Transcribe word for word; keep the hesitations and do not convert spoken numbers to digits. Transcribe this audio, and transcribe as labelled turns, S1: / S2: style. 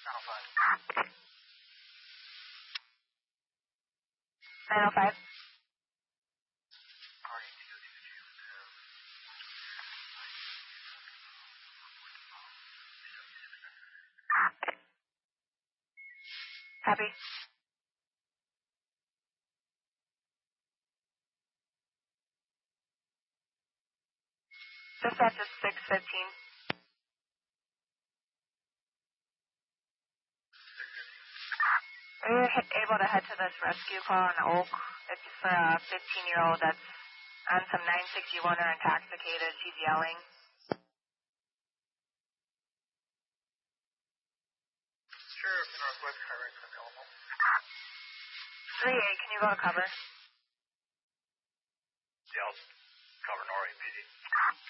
S1: nine oh five. Copy. Dispatch is six fifteen. Are you able to head to this rescue call on Oak? It's a fifteen-year-old that's on some nine sixty-one or intoxicated. She's yelling.
S2: Sheriff, Northwest Highway available.
S1: three eight, can you go to cover?